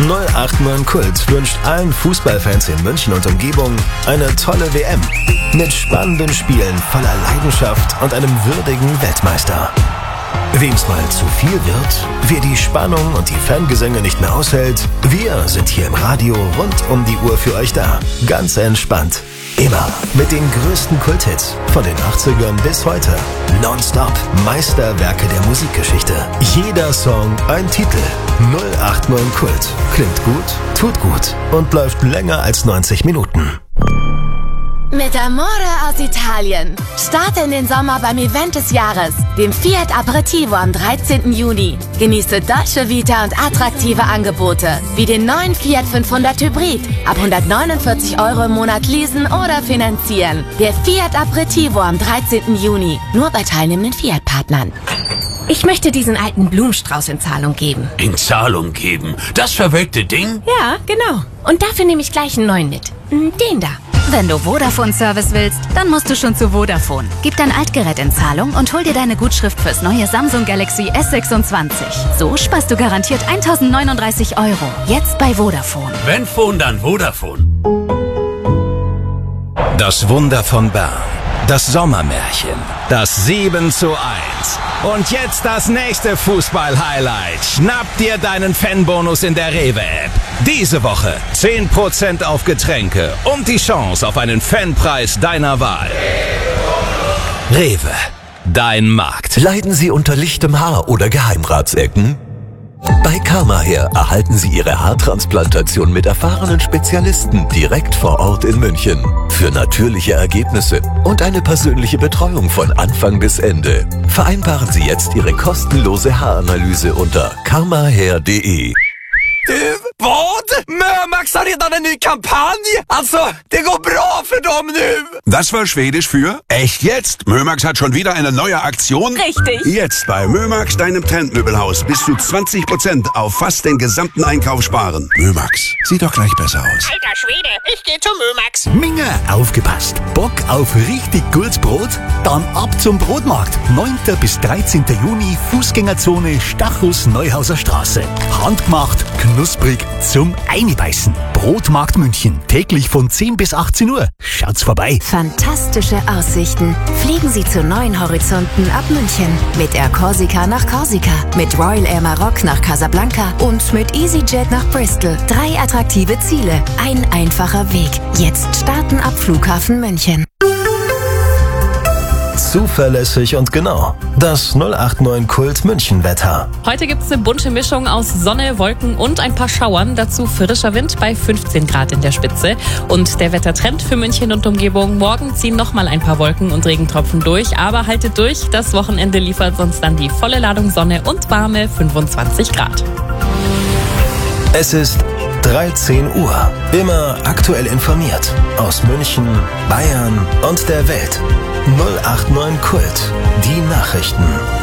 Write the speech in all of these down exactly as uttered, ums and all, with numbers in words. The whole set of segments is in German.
null acht neun Kult wünscht allen Fußballfans in München und Umgebung eine tolle W M. Mit spannenden Spielen voller Leidenschaft und einem würdigen Weltmeister. Wem's mal zu viel wird, wer die Spannung und die Fangesänge nicht mehr aushält, wir sind hier im Radio rund um die Uhr für euch da. Ganz entspannt. Immer mit den größten Kulthits von den achtzigern bis heute. Nonstop Meisterwerke der Musikgeschichte. Jeder Song ein Titel. null acht neun Kult. Klingt gut, tut gut und läuft länger als neunzig Minuten. Mit Amore aus Italien. Starte in den Sommer beim Event des Jahres, dem Fiat Aperitivo am dreizehnten Juni. Genieße Dolce Vita und attraktive Angebote, wie den neuen Fiat fünfhundert Hybrid. Ab hundertneunundvierzig Euro im Monat leasen oder finanzieren. Der Fiat Aperitivo am dreizehnten Juni. Nur bei teilnehmenden Fiat-Partnern. Ich möchte diesen alten Blumenstrauß in Zahlung geben. In Zahlung geben? Das verwelkte Ding? Ja, genau. Und dafür nehme ich gleich einen neuen mit. Den da. Wenn du Vodafone-Service willst, dann musst du schon zu Vodafone. Gib dein Altgerät in Zahlung und hol dir deine Gutschrift fürs neue Samsung Galaxy S sechsundzwanzig. So sparst du garantiert eintausendneununddreißig Euro. Jetzt bei Vodafone. Wenn Phone, dann Vodafone. Das Wunder von Bern. Das Sommermärchen. Das sieben zu eins. Und jetzt das nächste Fußball-Highlight. Schnapp dir deinen Fanbonus in der Rewe-App. Diese Woche zehn Prozent auf Getränke und die Chance auf einen Fanpreis deiner Wahl. Rewe, dein Markt. Leiden Sie unter lichtem Haar oder Geheimratsecken? Bei Karmahair erhalten Sie Ihre Haartransplantation mit erfahrenen Spezialisten direkt vor Ort in München. Für natürliche Ergebnisse und eine persönliche Betreuung von Anfang bis Ende. Vereinbaren Sie jetzt Ihre kostenlose Haaranalyse unter karmahair punkt de. Du, vad? Mömax har redan en ny kampanj! Alltså, det går bra för dem nu! Das war Schwedisch für echt jetzt. Mömax hat schon wieder eine neue Aktion. Richtig. Jetzt bei Mömax, deinem Trendmöbelhaus, bis zu zwanzig Prozent auf fast den gesamten Einkauf sparen. Mömax, sieht doch gleich besser aus. Alter Schwede, ich geh zum Mömax. Minga, aufgepasst. Bock auf richtig gutes Brot? Dann ab zum Brotmarkt. neunten bis dreizehnten Juni, Fußgängerzone Stachus Neuhauser Straße. Handgemacht, knusprig zum Einbeißen. Brotmarkt München. Täglich von zehn bis achtzehn Uhr. Schaut's vorbei. Fantastische Aussichten. Fliegen Sie zu neuen Horizonten ab München. Mit Air Corsica nach Korsika, mit Royal Air Maroc nach Casablanca und mit EasyJet nach Bristol. Drei attraktive Ziele. Ein einfacher Weg. Jetzt starten ab Flughafen München. Zuverlässig und genau. Das null acht neun Kult München Wetter. Heute gibt's eine bunte Mischung aus Sonne, Wolken und ein paar Schauern. Dazu frischer Wind bei fünfzehn Grad in der Spitze. Und der Wettertrend für München und Umgebung. Morgen ziehen nochmal ein paar Wolken und Regentropfen durch. Aber haltet durch, das Wochenende liefert sonst dann die volle Ladung Sonne und warme fünfundzwanzig Grad. Es ist dreizehn Uhr. Immer aktuell informiert. Aus München, Bayern und der Welt. null acht neun Kult. Die Nachrichten.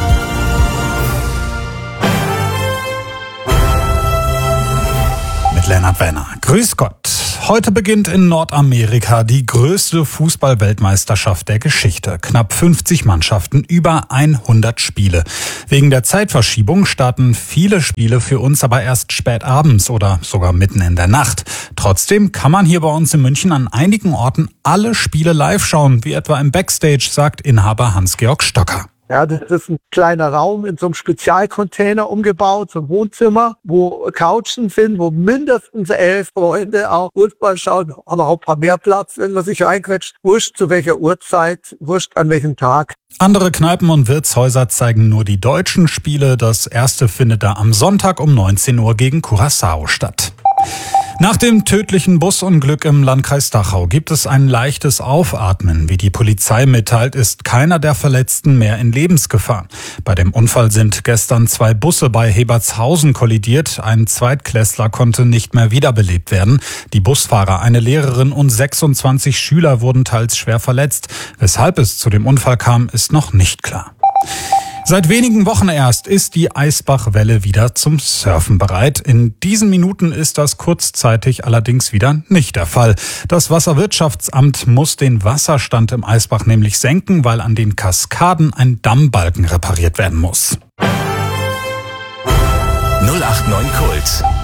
Mit Lennart Wenner. Grüß Gott. Heute beginnt in Nordamerika die größte Fußball-Weltmeisterschaft der Geschichte. Knapp fünfzig Mannschaften, über hundert Spiele. Wegen der Zeitverschiebung starten viele Spiele für uns aber erst spät abends oder sogar mitten in der Nacht. Trotzdem kann man hier bei uns in München an einigen Orten alle Spiele live schauen, wie etwa im Backstage, sagt Inhaber Hans-Georg Stocker. Ja, das ist ein kleiner Raum in so einem Spezialcontainer umgebaut, so ein Wohnzimmer, wo Couchen sind, wo mindestens elf Freunde auch Fußball schauen, aber auch ein paar mehr Platz, wenn man sich reinquetscht. Wurscht zu welcher Uhrzeit, wurscht an welchem Tag. Andere Kneipen und Wirtshäuser zeigen nur die deutschen Spiele. Das erste findet da am Sonntag um neunzehn Uhr gegen Curaçao statt. Nach dem tödlichen Busunglück im Landkreis Dachau gibt es ein leichtes Aufatmen. Wie die Polizei mitteilt, ist keiner der Verletzten mehr in Lebensgefahr. Bei dem Unfall sind gestern zwei Busse bei Hebertshausen kollidiert. Ein Zweitklässler konnte nicht mehr wiederbelebt werden. Die Busfahrer, eine Lehrerin und sechsundzwanzig Schüler wurden teils schwer verletzt. Weshalb es zu dem Unfall kam, ist noch nicht klar. Seit wenigen Wochen erst ist die Eisbachwelle wieder zum Surfen bereit. In diesen Minuten ist das kurzzeitig allerdings wieder nicht der Fall. Das Wasserwirtschaftsamt muss den Wasserstand im Eisbach nämlich senken, weil an den Kaskaden ein Dammbalken repariert werden muss. null acht neun Kult.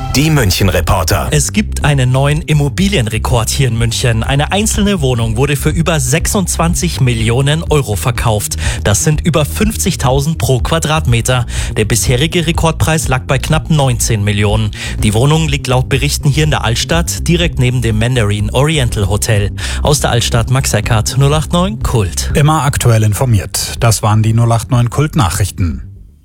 Die München-Reporter. Es gibt einen neuen Immobilienrekord hier in München. Eine einzelne Wohnung wurde für über sechsundzwanzig Millionen Euro verkauft. Das sind über fünfzigtausend pro Quadratmeter. Der bisherige Rekordpreis lag bei knapp neunzehn Millionen. Die Wohnung liegt laut Berichten hier in der Altstadt, direkt neben dem Mandarin Oriental Hotel. Aus der Altstadt Max Eckert, null acht neun Kult. Immer aktuell informiert. Das waren die null acht neun Kult-Nachrichten.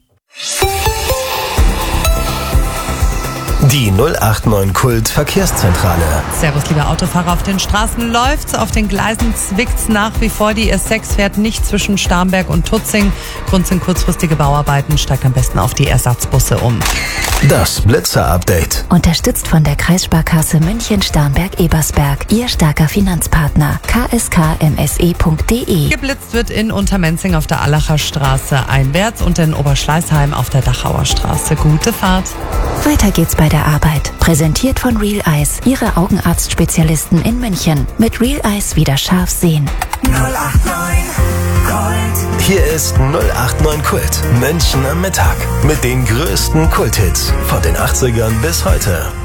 Die null acht neun Kult Verkehrszentrale. Servus, liebe Autofahrer. Auf den Straßen läuft's, auf den Gleisen zwickt's nach wie vor. Die S sechs fährt nicht zwischen Starnberg und Tutzing. Grund sind kurzfristige Bauarbeiten. Steigt am besten auf die Ersatzbusse um. Das Blitzer-Update. Unterstützt von der Kreissparkasse München-Starnberg-Ebersberg. Ihr starker Finanzpartner. k s k m s e punkt d e. Geblitzt wird in Untermenzing auf der Allacher Straße einwärts und in Oberschleißheim auf der Dachauer Straße. Gute Fahrt. Weiter geht's bei der Arbeit. Präsentiert von Real Eyes, Ihre Augenarztspezialisten in München. Mit Real Eyes wieder scharf sehen. null acht neun Kult. Hier ist null acht neun Kult. München am Mittag. Mit den größten Kulthits von den achtzigern bis heute.